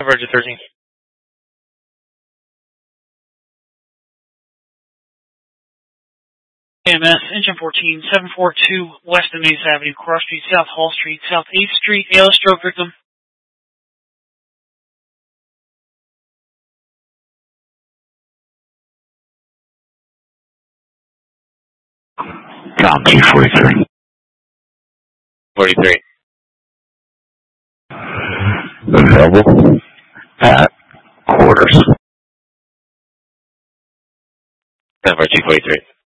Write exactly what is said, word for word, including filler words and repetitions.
Roger thirteen. A M S, engine fourteen, seven four two West of Mays Avenue, Cross Street, South Hall Street, South eighth Street, A L S stroke victim. Tom G forty-three. forty-three. Available at quarters. Denver G forty-three.